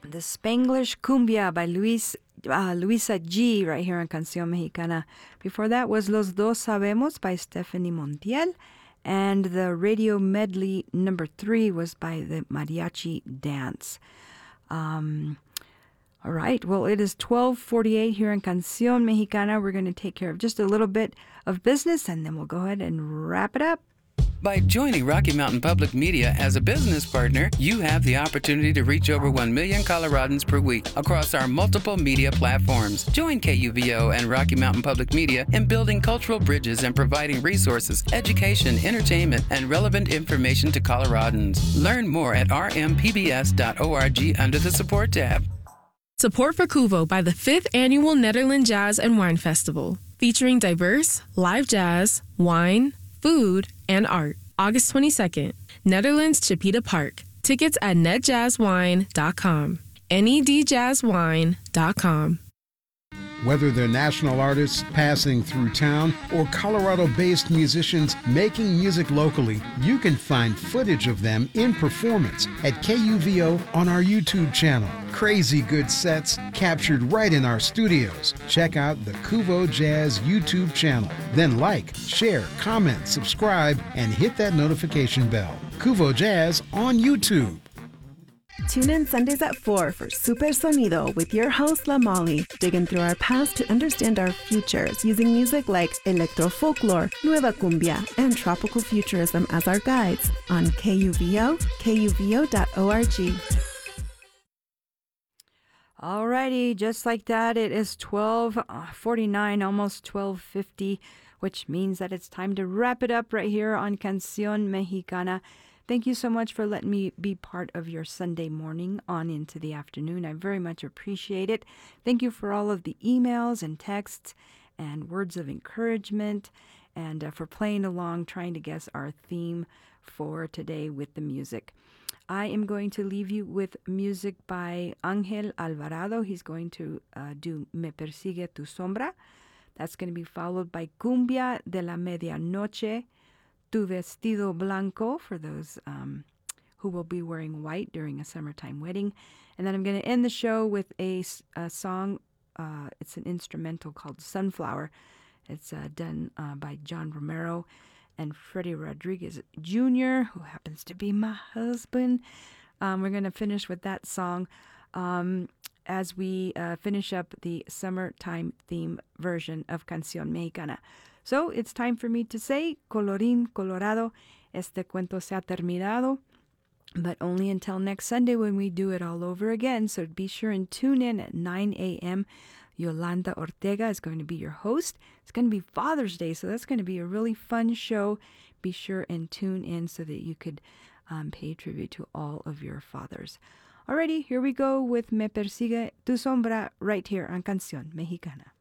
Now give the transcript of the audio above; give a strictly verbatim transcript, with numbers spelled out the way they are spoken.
the Spanglish Cumbia by Luis uh, Luisa G right here on Canción Mexicana. Before that was Los Dos Sabemos by Stephanie Montiel. And the radio medley number three was by the Mariachi Dance. Um, all right, well, it is twelve forty-eight here in Canción Mexicana. We're going to take care of just a little bit of business, and then we'll go ahead and wrap it up. By joining Rocky Mountain Public Media as a business partner, you have the opportunity to reach over one million Coloradans per week across our multiple media platforms. Join K U V O and Rocky Mountain Public Media in building cultural bridges and providing resources, education, entertainment, and relevant information to Coloradans. Learn more at r m p b s dot org under the Support tab. Support for Cuvo by the fifth Annual Netherlands Jazz and Wine Festival, featuring diverse live jazz, wine, food, and art. August twenty-second, Netherlands Chipeta Park. Tickets at ned jazz wine dot com. N E D jazz wine dot com. Whether they're national artists passing through town or Colorado-based musicians making music locally, you can find footage of them in performance at K U V O on our YouTube channel. Crazy good sets captured right in our studios. Check out the Cuvo Jazz YouTube channel. Then like, share, comment, subscribe, and hit that notification bell. Cuvo Jazz on YouTube. Tune in Sundays at four for Super Sonido with your host, La Molly, digging through our past to understand our futures using music like electro folklore, nueva cumbia, and tropical futurism as our guides on K U V O, K U V O dot org. Alrighty, just like that, it is twelve forty-nine, almost twelve fifty, which means that it's time to wrap it up right here on Canción Mexicana. Thank you so much for letting me be part of your Sunday morning on into the afternoon. I very much appreciate it. Thank you for all of the emails and texts and words of encouragement, and uh, for playing along, trying to guess our theme for today with the music. I am going to leave you with music by Ángel Alvarado. He's going to uh, do Me Persigue Tu Sombra. That's going to be followed by Cumbia de la Medianoche, Tu Vestido Blanco, for those um, who will be wearing white during a summertime wedding. And then I'm going to end the show with a, a song. Uh, it's an instrumental called Sunflower. It's uh, done uh, by John Romero and Freddie Rodriguez Junior, who happens to be my husband. Um, we're going to finish with that song um, as we uh, finish up the summertime theme version of Canción Mexicana. So it's time for me to say, colorín colorado, este cuento se ha terminado, but only until next Sunday when we do it all over again. So be sure and tune in at nine a.m. Yolanda Ortega is going to be your host. It's going to be Father's Day, so that's going to be a really fun show. Be sure and tune in so that you could um, pay tribute to all of your fathers. Alrighty, here we go with Me Persigue Tu Sombra right here on Canción Mexicana.